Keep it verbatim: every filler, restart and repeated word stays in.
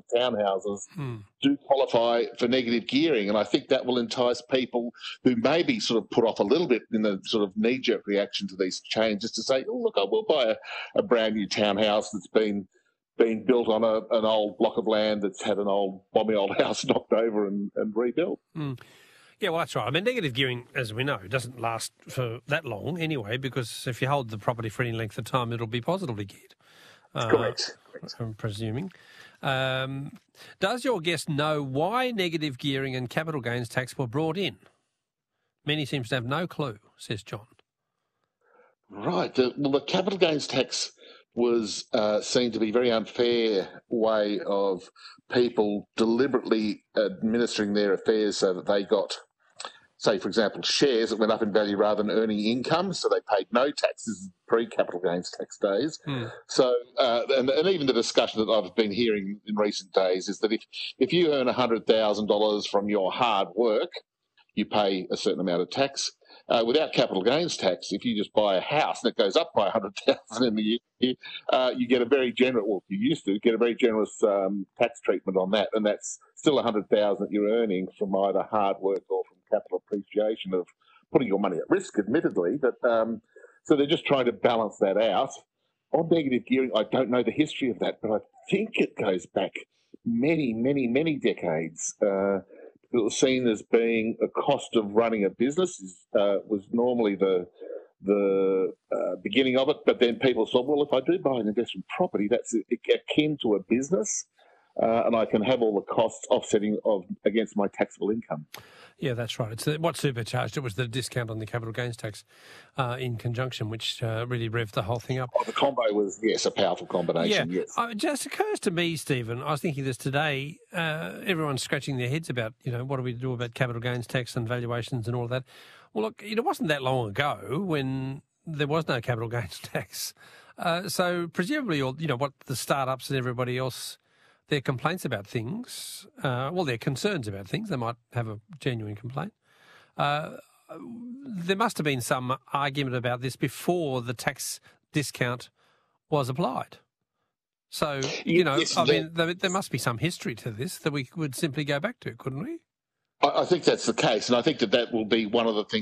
townhouses Hmm. do qualify for negative gearing. And I think that will entice people who may be sort of put off a little bit in the sort of knee-jerk reaction to these changes to say, oh, look, I will buy a, a brand new townhouse that's been been built on a, an old block of land that's had an old bomby old house knocked over and, and rebuilt. Mm. Yeah, well, that's right. I mean, negative gearing, as we know, doesn't last for that long anyway, because if you hold the property for any length of time, it'll be positively geared. Uh, Correct. Correct. I'm presuming. Um, does your guest know why negative gearing and capital gains tax were brought in? Many seems to have no clue, says John. Right. The, well, the capital gains tax was uh, seen to be a very unfair way of people deliberately administering their affairs so that they got, say, for example, shares that went up in value rather than earning income, so they paid no taxes pre-capital gains tax days. Hmm. So, uh, and, and even the discussion that I've been hearing in recent days is that if, if you earn one hundred thousand dollars from your hard work, you pay a certain amount of tax. Uh, without capital gains tax, if you just buy a house and it goes up by one hundred thousand dollars in the year, uh, you get a very generous, well, you used to get a very generous um, tax treatment on that, and that's still one hundred thousand dollars that you're earning from either hard work or from capital appreciation of putting your money at risk, admittedly. But um, so they're just trying to balance that out. On negative gearing, I don't know the history of that, but I think it goes back many, many, many decades. Uh, It was seen as being a cost of running a business uh, was normally the the uh, beginning of it, but then people thought, well, if I do buy an investment property, that's akin to a business, uh, and I can have all the costs offsetting of against my taxable income. Yeah, that's right. It's the, what supercharged it was the discount on the capital gains tax uh, in conjunction, which uh, really revved the whole thing up. Oh, the combo was, yes, a powerful combination, yeah. yes. Uh, it just occurs to me, Stephen, I was thinking this today, uh, everyone's scratching their heads about, you know, what do we do about capital gains tax and valuations and all of that. Well, look, it wasn't that long ago when there was no capital gains tax. Uh, so presumably, all, you know, what the startups and everybody else, their complaints about things, uh, well, their concerns about things, they might have a genuine complaint. Uh, there must have been some argument about this before the tax discount was applied. So, you know, yes, I the, mean, there, there must be some history to this that we would simply go back to, couldn't we? I, I think that's the case, and I think that that will be one of the things